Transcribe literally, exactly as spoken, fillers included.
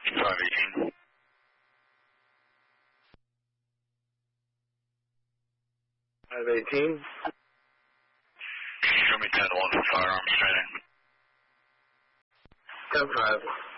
five eighteen. five eighteen. Show me ten one for firearms training. ten five.